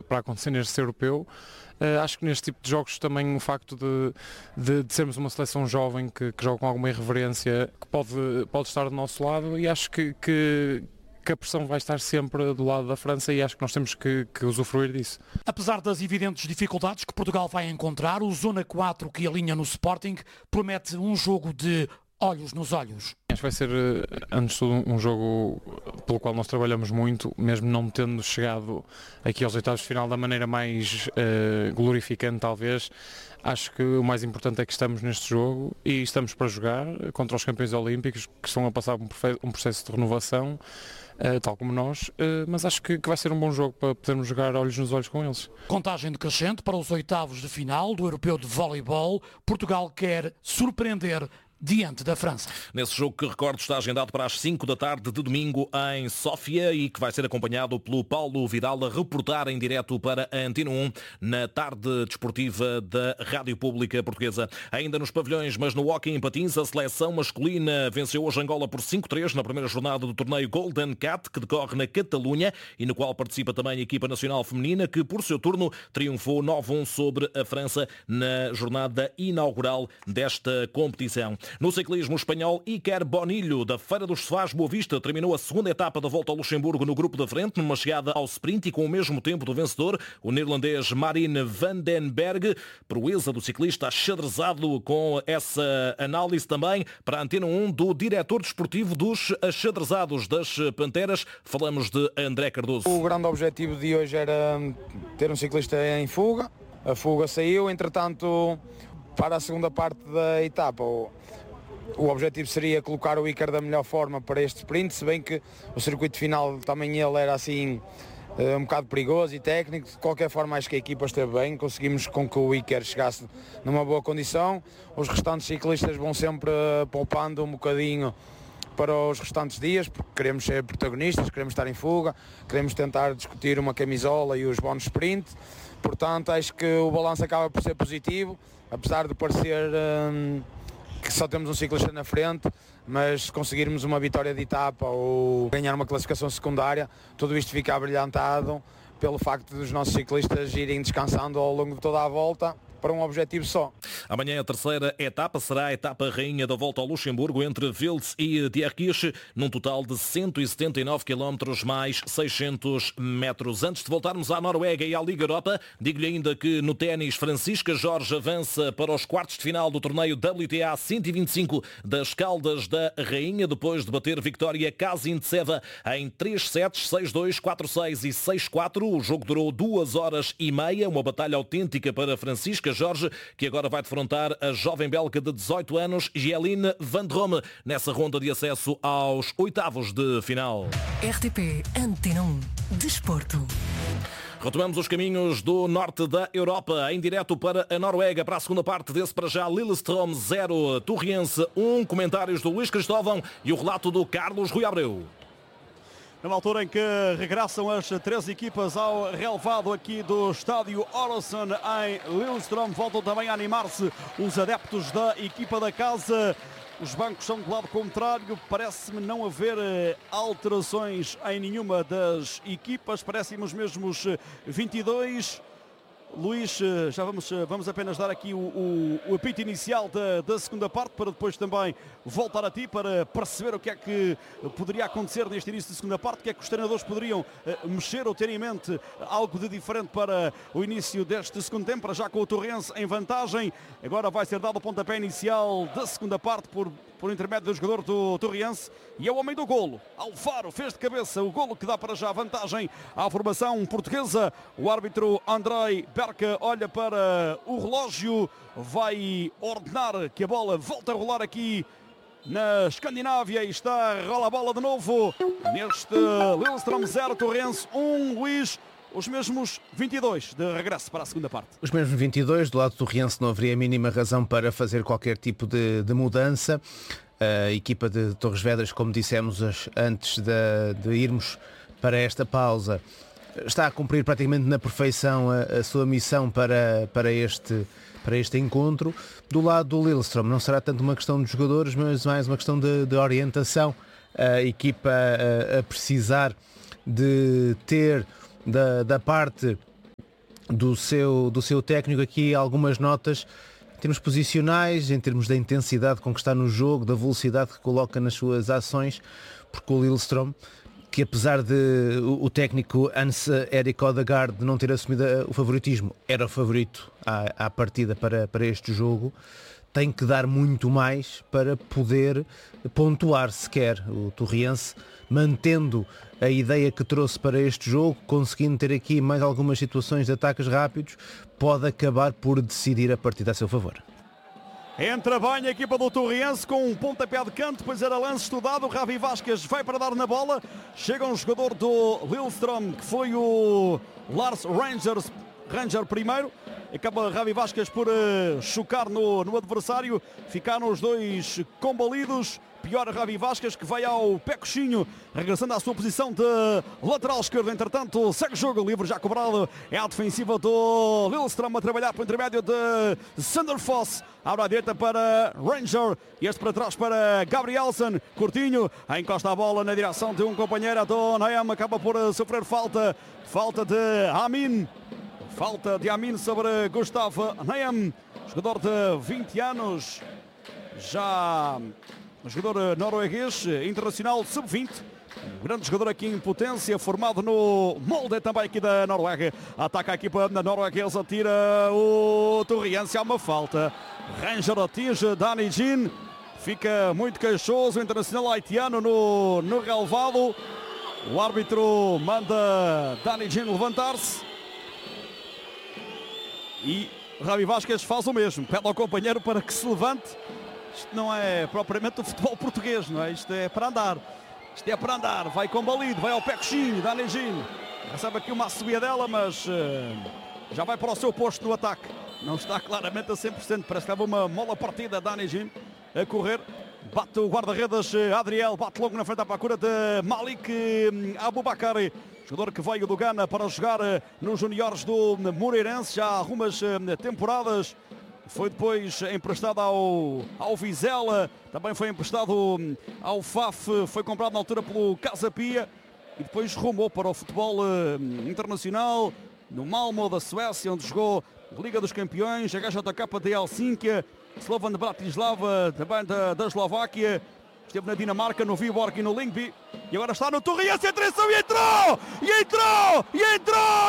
para acontecer neste europeu. Acho que neste tipo de jogos também o facto de sermos uma seleção jovem que joga com alguma irreverência, que pode estar do nosso lado, e acho que a pressão vai estar sempre do lado da França, e acho que nós temos que usufruir disso. Apesar das evidentes dificuldades que Portugal vai encontrar, o Zona 4 que alinha no Sporting promete um jogo de olhos nos olhos. Acho que vai ser, antes de tudo, um jogo pelo qual nós trabalhamos muito, mesmo não tendo chegado aqui aos oitavos de final da maneira mais glorificante, talvez. Acho que o mais importante é que estamos neste jogo e estamos para jogar contra os campeões olímpicos, que estão a passar um processo de renovação, tal como nós, mas acho que vai ser um bom jogo para podermos jogar olhos nos olhos com eles. Contagem decrescente para os oitavos de final do Europeu de Voleibol. Portugal quer surpreender diante da França. Nesse jogo que, recordo, está agendado para as 5 da tarde de domingo em Sófia e que vai ser acompanhado pelo Paulo Vidal a reportar em direto para a Antena 1 na tarde desportiva da Rádio Pública Portuguesa. Ainda nos pavilhões, mas no hóquei em patins, a seleção masculina venceu hoje Angola por 5-3 na primeira jornada do torneio Golden Cat, que decorre na Catalunha e no qual participa também a equipa nacional feminina, que por seu turno triunfou 9-1 sobre a França na jornada inaugural desta competição. No ciclismo espanhol, Iker Bonillo, da Feira dos Sofás Boa Vista, terminou a segunda etapa da Volta ao Luxemburgo no grupo da frente, numa chegada ao sprint e com o mesmo tempo do vencedor, o neerlandês Marijn van den Berg. Proeza do ciclista achadrezado, com essa análise também para a Antena 1 do diretor desportivo dos achadrezados das Panteras. Falamos de André Cardoso. O grande objetivo de hoje era ter um ciclista em fuga. A fuga saiu, entretanto, para a segunda parte da etapa. O objetivo seria colocar o Iker da melhor forma para este sprint, se bem que o circuito final também ele era assim um bocado perigoso e técnico. De qualquer forma, acho que a equipa esteve bem, conseguimos com que o Iker chegasse numa boa condição. Os restantes ciclistas vão sempre poupando um bocadinho para os restantes dias, porque queremos ser protagonistas, queremos estar em fuga, queremos tentar discutir uma camisola e os bónus sprint. Portanto, acho que o balanço acaba por ser positivo, apesar de parecer que só temos um ciclista na frente, mas se conseguirmos uma vitória de etapa ou ganhar uma classificação secundária, tudo isto fica abrilhantado pelo facto dos nossos ciclistas irem descansando ao longo de toda a volta para um objetivo só. Amanhã a terceira etapa será a etapa rainha da Volta ao Luxemburgo entre Vils e Dierkirch, num total de 179 km mais 600 metros. Antes de voltarmos à Noruega e à Liga Europa, digo-lhe ainda que no ténis, Francisca Jorge avança para os quartos de final do torneio WTA 125 das Caldas da Rainha, depois de bater Victoria Kazintseva em 3 sets, 6-2, 4-6 e 6-4. O jogo durou 2 horas e meia, uma batalha autêntica para Francisca Jorge, que agora vai defrontar a jovem belga de 18 anos, Jeline Van Drome, nessa ronda de acesso aos oitavos de final. RTP Antena 1 Desporto. Retomamos os caminhos do norte da Europa, em direto para a Noruega, para a segunda parte desse para já Lillestrøm 0, Torriense 1, comentários do Luís Cristóvão e o relato do Carlos Rui Abreu. Na altura em que regressam as 3 equipas ao relevado aqui do estádio Orlesen em Lillestrøm, voltam também a animar-se os adeptos da equipa da casa. Os bancos são do lado contrário, parece-me não haver alterações em nenhuma das equipas, parecem os mesmos 22. Luís, já vamos apenas dar aqui o apito inicial da segunda parte, para depois também voltar a ti para perceber o que é que poderia acontecer neste início de segunda parte, o que é que os treinadores poderiam mexer ou ter em mente algo de diferente para o início deste segundo tempo, para já com o Torrense em vantagem. Agora vai ser dado o pontapé inicial da segunda parte por intermédio do jogador do Torriense, e é o homem do golo. Alfaro fez de cabeça o golo que dá para já a vantagem à formação portuguesa. O árbitro Andrei Berka olha para o relógio, vai ordenar que a bola volte a rolar aqui na Escandinávia, e rola a bola de novo neste Lillestrøm 0, Torrense 1, Luís. Os mesmos 22 de regresso para a segunda parte. Os mesmos 22, do lado do Torriense não haveria a mínima razão para fazer qualquer tipo de mudança. A equipa de Torres Vedras, como dissemos antes de irmos para esta pausa, está a cumprir praticamente na perfeição a sua missão para este encontro. Do lado do Lillestrøm não será tanto uma questão de jogadores, mas mais uma questão de orientação. A equipa a precisar de ter da parte do seu técnico aqui algumas notas em termos posicionais, em termos da intensidade com que está no jogo, da velocidade que coloca nas suas ações, porque o Lillestrøm, que apesar de o técnico Hans-Erik Odegaard não ter assumido o favoritismo, era o favorito à partida para este jogo, tem que dar muito mais para poder pontuar sequer. O Torriense, mantendo a ideia que trouxe para este jogo, conseguindo ter aqui mais algumas situações de ataques rápidos, pode acabar por decidir a partida a seu favor. Entra bem a equipa do Torriense com um pontapé de canto, depois era lance estudado, o Ravi Vasquez vai para dar na bola, chega um jogador do Lillestrøm, que foi o Lars Ranger primeiro, acaba Ravi Vasquez por chocar no adversário, ficaram os dois combalidos. Pior Ravi Vasquez, que vai ao pé coxinho, regressando à sua posição de lateral esquerdo. Entretanto, segue o jogo, livre já cobrado. É a defensiva do Lillestrøm a trabalhar por intermédio de Sander Foss. Abre à direita para Ranger. E este para trás para Gabrielsen. Curtinho, encosta a bola na direção de um companheiro. Do Nayam acaba por sofrer falta. Falta de Amin. Falta de Amin sobre Gustavo Nayam. Jogador de 20 anos. Já... um jogador norueguês, internacional sub-20, um grande jogador aqui em potência, formado no Molde também aqui da Noruega. Ataca a equipa norueguesa, tira o Torriense, há uma falta. Ranger atinge Dani Jean, fica muito queixoso o internacional haitiano no relvado. O árbitro manda Dani Jean levantar-se e Ravi Vasquez faz o mesmo, pede ao companheiro para que se levante. Isto não é propriamente o futebol português, não é? Isto é para andar. Isto é para andar. Vai combalido, vai ao pé coxinho, Dani Jean. Recebe aqui uma subida dela, mas já vai para o seu posto no ataque. Não está claramente a 100%. Parece que leva uma mola partida, Dani Jean, a correr. Bate o guarda-redes Adriel, bate logo na frente à procura de Malik Abubakari. Jogador que veio do Ghana para jogar nos juniores do Moreirense já há algumas temporadas. Foi depois emprestado ao Vizela, também foi emprestado ao FAF, foi comprado na altura pelo Casa Pia e depois rumou para o futebol internacional, no Malmö da Suécia, onde jogou Liga dos Campeões, a HJK de Helsínquia, Slovan de Bratislava, também da Eslováquia, esteve na Dinamarca, no Viborg e no Lyngby, e agora está no Torriense, atenção, e entrou!